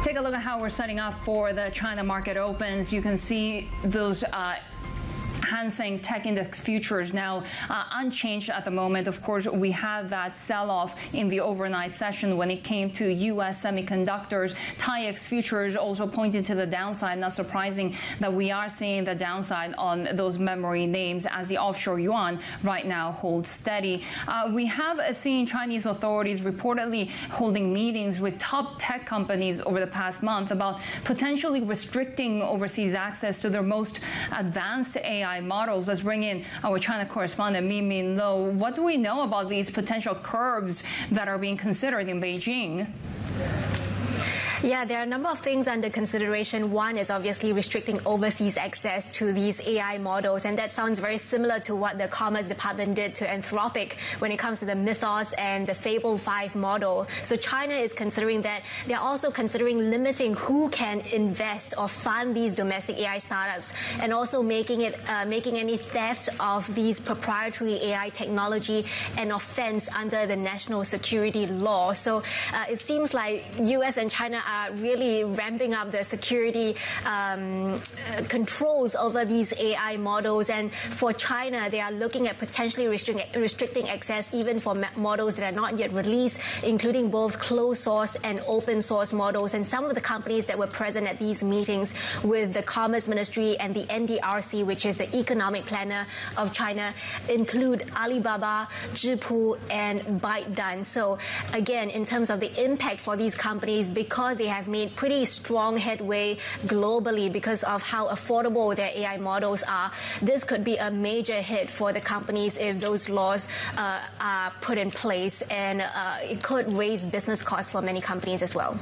Take a look at how we're setting up for the China market opens. You can see those Hang Seng Tech Index futures now unchanged at the moment. Of course, we had that sell-off in the overnight session when it came to U.S. semiconductors. TAIEX futures also pointed to the downside. Not surprising that we are seeing the downside on those memory names as the offshore yuan right now holds steady. We have seen Chinese authorities reportedly holding meetings with top tech companies over the past month about potentially restricting overseas access to their most advanced AI models. Let's bring in our China correspondent, Min Lo. What do we know about these potential curbs that are being considered in Beijing? Yeah, there are a number of things under consideration. One is obviously restricting overseas access to these AI models, and that sounds very similar to what the Commerce Department did to Anthropic when it comes to the Mythos and the Fable 5 model. So China is considering that. They're also considering limiting who can invest or fund these domestic AI startups, and also making any theft of these proprietary AI technology an offense under the national security law. So it seems like US and China are really ramping up the security controls over these AI models. And for China, they are looking at potentially restricting access even for models that are not yet released, including both closed source and open source models. And some of the companies that were present at these meetings with the Commerce Ministry and the NDRC, which is the Economic Planner of China, include Alibaba, Zhipu, and ByteDance. So again, in terms of the impact for these companies, because they have made pretty strong headway globally because of how affordable their AI models are, this could be a major hit for the companies if those laws are put in place, and it could raise business costs for many companies as well.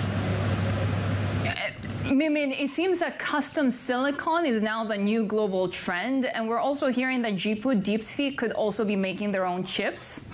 Min, it seems that custom silicon is now the new global trend, and we're also hearing that Zhipu DeepSeek could also be making their own chips.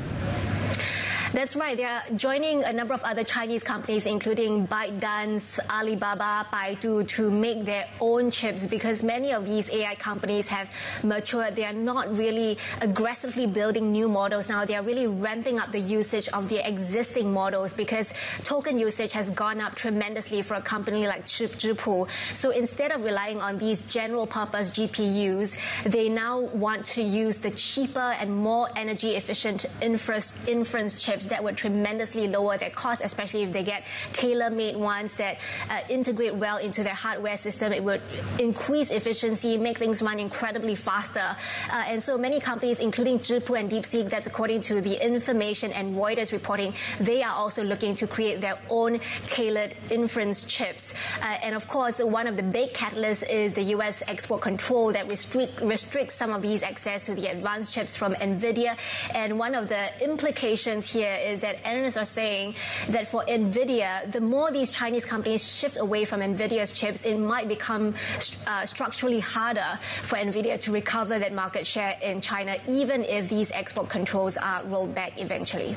That's right. They are joining a number of other Chinese companies, including ByteDance, Alibaba, Baidu, to make their own chips, because many of these AI companies have matured. They are not really aggressively building new models now. They are really ramping up the usage of the existing models because token usage has gone up tremendously for a company like Zhipu. So instead of relying on these general purpose GPUs, they now want to use the cheaper and more energy efficient inference chips that would tremendously lower their costs, especially if they get tailor-made ones that integrate well into their hardware system. It would increase efficiency, make things run incredibly faster. And so many companies, including Zhipu and DeepSeek, that's according to the Information and Reuters reporting, they are also looking to create their own tailored inference chips. And of course, one of the big catalysts is the US export control that restricts some of these access to the advanced chips from NVIDIA. And one of the implications here is that analysts are saying that for NVIDIA, the more these Chinese companies shift away from NVIDIA's chips, it might become structurally harder for NVIDIA to recover that market share in China, even if these export controls are rolled back eventually.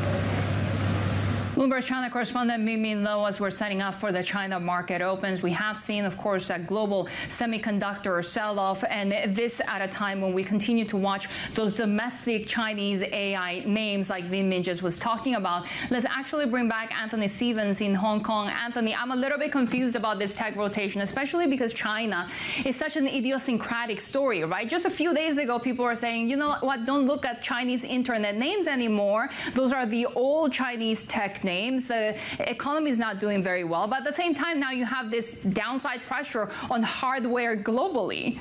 Bloomberg China correspondent Min Lo, as we're setting up for the China market opens. We have seen, of course, that global semiconductor sell-off, and this at a time when we continue to watch those domestic Chinese AI names like Min just was talking about. Let's actually bring back Anthony Stevens in Hong Kong. Anthony, I'm a little bit confused about this tech rotation, especially because China is such an idiosyncratic story, right? Just a few days ago, people were saying, you know what, don't look at Chinese internet names anymore. Those are the old Chinese tech names. The economy is not doing very well, but at the same time now you have this downside pressure on hardware globally.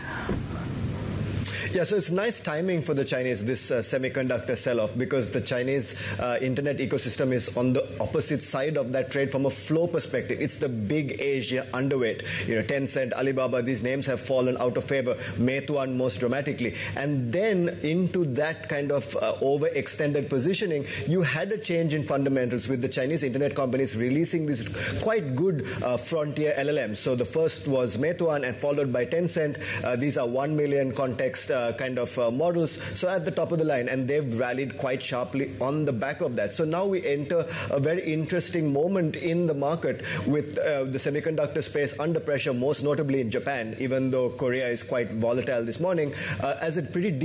Yeah, so it's nice timing for the Chinese, this semiconductor sell-off, because the Chinese internet ecosystem is on the opposite side of that trade from a flow perspective. It's the big Asia underweight. You know, Tencent, Alibaba, these names have fallen out of favor. Meituan most dramatically. And then into that kind of overextended positioning, you had a change in fundamentals with the Chinese internet companies releasing these quite good frontier LLMs. So the first was Meituan and followed by Tencent. These are 1 million context kind of models, so at the top of the line, and they've rallied quite sharply on the back of that. So now we enter a very interesting moment in the market with the semiconductor space under pressure, most notably in Japan, even though Korea is quite volatile this morning, as a pretty